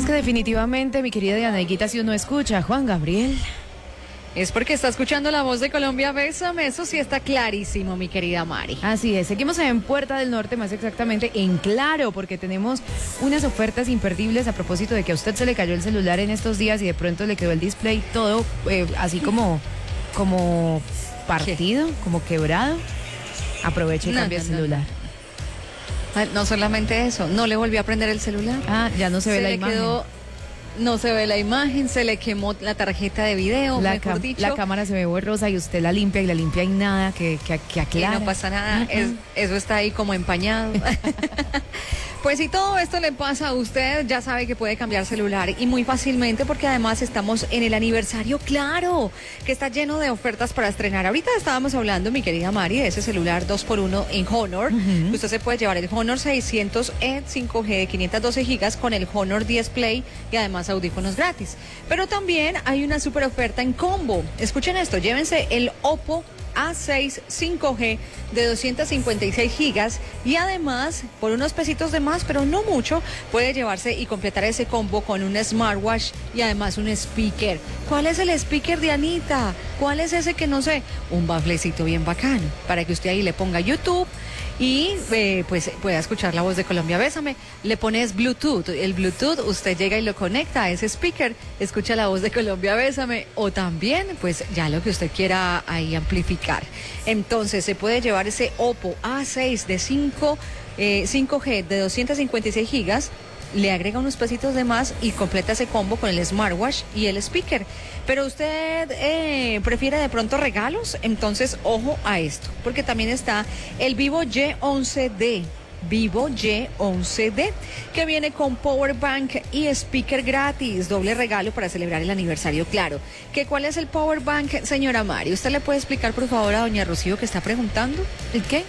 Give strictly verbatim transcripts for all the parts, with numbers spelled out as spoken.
Es que definitivamente, mi querida Dianaiguita, si uno escucha a Juan Gabriel, es porque está escuchando La Voz de Colombia, Bésame, eso sí está clarísimo, mi querida Mari. Así es, seguimos en Puerta del Norte, más exactamente en Claro, porque tenemos unas ofertas imperdibles a propósito de que a usted se le cayó el celular en estos días y de pronto le quedó el display todo eh, así como, como partido, ¿Qué? como quebrado. Aproveche y no, cambie no, el celular. No, no. no solamente eso, no le volvió a prender el celular. Ah, ya no se, se ve la le imagen. Quedó... No se ve la imagen, se le quemó la tarjeta de video, la mejor dicho. La cámara se ve borrosa y usted la limpia y la limpia y nada que, que, que aclara. Y no pasa nada, uh-huh. es, eso está ahí como empañado. Pues si todo esto le pasa a usted, ya sabe que puede cambiar celular y muy fácilmente porque además estamos en el aniversario Claro, que está lleno de ofertas para estrenar. Ahorita estábamos hablando, mi querida Mari, de ese celular dos por uno en Honor. Uh-huh. Usted se puede llevar el Honor seiscientos E cinco G de quinientos doce gigas con el Honor diez Play y además audífonos gratis. Pero también hay una super oferta en combo. Escuchen esto, llévense el Oppo A seis cinco G de doscientos cincuenta y seis gigas y además por unos pesitos de más, pero no mucho, puede llevarse y completar ese combo con un smartwatch y además un speaker. ¿Cuál es el speaker de Anita? ¿Cuál es ese que no sé? Un baflecito bien bacano para que usted ahí le ponga YouTube y eh, pues pueda escuchar La Voz de Colombia, Bésame. Le pones Bluetooth, el Bluetooth usted llega y lo conecta a ese speaker, escucha La Voz de Colombia, Bésame, o también pues ya lo que usted quiera ahí amplificar. Entonces se puede llevar ese Oppo A seis de cinco, eh, cinco G de doscientos cincuenta y seis gigas, le agrega unos pesitos de más y completa ese combo con el smartwatch y el speaker. Pero usted eh, prefiere de pronto regalos, entonces ojo a esto, porque también está el Vivo Y once D. Vivo Y once D, que viene con Power Bank y speaker gratis, doble regalo para celebrar el aniversario Claro. ¿Que cuál es el Power Bank, señora Mari? ¿Usted le puede explicar, por favor, a doña Rocío que está preguntando? ¿El qué?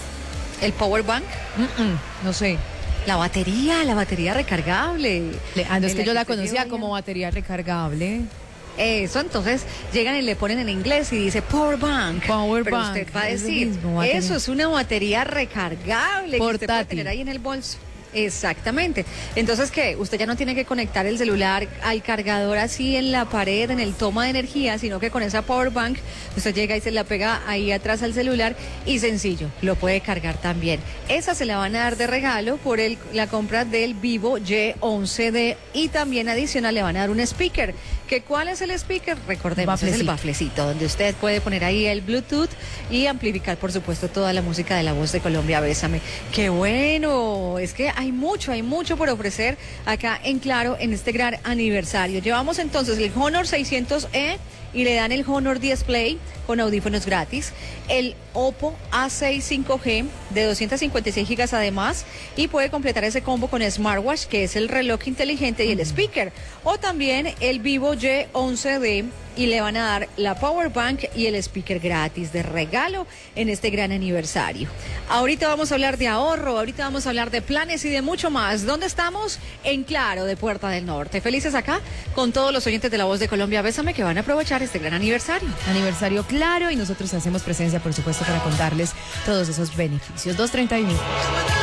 ¿El Power Bank? Mm-mm, no sé. La batería, la batería recargable. Le, ah, no, es que yo la conocía como batería recargable. Eso, entonces llegan y le ponen en inglés y dice Power Bank. Power Pero Bank. usted va a decir, mismo, eso es una batería recargable portátil, que usted puede tener ahí en el bolso. Exactamente. Entonces, ¿qué? Usted ya no tiene que conectar el celular al cargador así en la pared, en el toma de energía, sino que con esa power bank usted llega y se la pega ahí atrás al celular y sencillo, lo puede cargar también. Esa se la van a dar de regalo por el, la compra del Vivo Y once D y también adicional le van a dar un speaker. ¿Que cuál es el speaker? Recordemos, baflecito. Es el baflecito, donde usted puede poner ahí el Bluetooth y amplificar, por supuesto, toda la música de La Voz de Colombia, Bésame. ¡Qué bueno! Es que hay mucho, hay mucho por ofrecer acá en Claro en este gran aniversario. Llevamos entonces el Honor seiscientos E y le dan el Honor diez Play con audífonos gratis, el Oppo A seis cinco G de doscientos cincuenta y seis gigas además, y puede completar ese combo con smartwatch, que es el reloj inteligente y el speaker, o también el Vivo Y once D y le van a dar la power bank y el speaker gratis de regalo en este gran aniversario. Ahorita vamos a hablar de ahorro, ahorita vamos a hablar de planes y de mucho más. ¿Dónde estamos? En Claro, de Puerta del Norte. Felices acá con todos los oyentes de La Voz de Colombia, Bésame, que van a aprovechar este gran aniversario. Aniversario Claro, y nosotros hacemos presencia, por supuesto, para contarles todos esos beneficios. dos treinta y uno.